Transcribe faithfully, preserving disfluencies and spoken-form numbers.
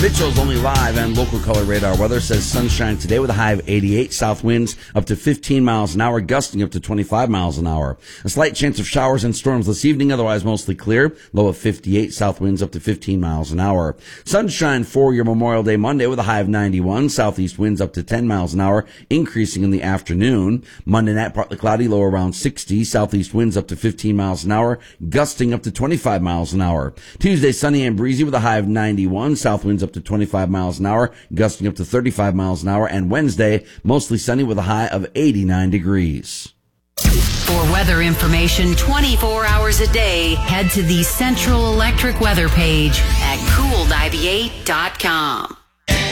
Mitchell's only live and local color radar weather says sunshine today with a high of eighty-eight, south winds up to fifteen miles an hour, gusting up to twenty-five miles an hour. A slight chance of showers and storms this evening, otherwise mostly clear. Low of fifty-eight, south winds up to fifteen miles an hour. Sunshine for your Memorial Day Monday with a high of ninety-one, southeast winds up to ten miles an hour, increasing in the afternoon. Monday night partly cloudy, low around sixty, southeast winds up to fifteen miles an hour, gusting up to twenty-five miles an hour. Tuesday sunny and breezy with a high of ninety-one, south winds up to twenty-five miles an hour, gusting up to thirty-five miles an hour, and Wednesday, mostly sunny with a high of eighty-nine degrees. For weather information twenty-four hours a day, head to the Central Electric weather page at cool ninety-eight dot com.